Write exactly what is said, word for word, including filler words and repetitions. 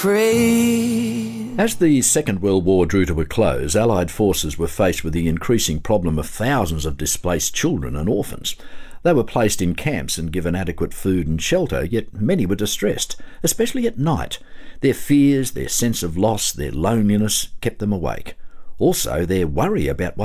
Pray. As the Second World War drew to a close, Allied forces were faced with the increasing problem of thousands of displaced children and orphans. They were placed in camps and given adequate food and shelter, yet many were distressed, especially at night. Their fears, their sense of loss, their loneliness kept them awake. Also, their worry about what